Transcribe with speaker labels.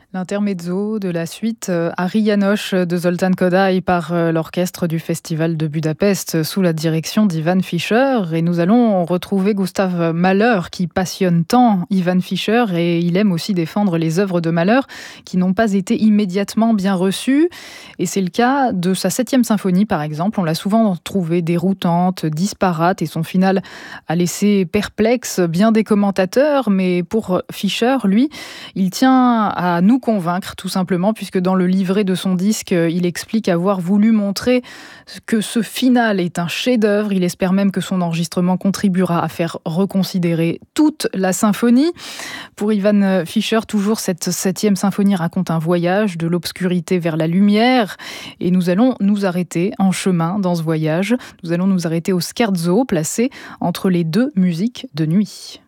Speaker 1: L'intermezzo de la suite Ari János de Zoltán Kodály par l'orchestre du Festival de Budapest sous la direction d'Ivan Fischer. Et nous allons retrouver Gustav Mahler qui passionne tant Ivan Fischer et il aime aussi défendre les œuvres de Mahler qui n'ont pas été immédiatement bien reçues. Et c'est le cas de sa 7e symphonie par exemple. On l'a souvent trouvée déroutante, disparate et son final a laissé perplexe bien des commentateurs. Mais pour Fischer, lui, il tient à nous convaincre tout simplement puisque dans le livret de son disque, il explique avoir voulu montrer que ce final est un chef-d'œuvre. Il espère même que son enregistrement contribuera à faire reconsidérer toute la symphonie. Pour Ivan Fischer, toujours cette 7e symphonie raconte un voyage de l'obscurité vers la lumière et nous allons nous arrêter en chemin dans ce voyage. Nous allons nous arrêter au scherzo placé entre les deux musiques de nuit.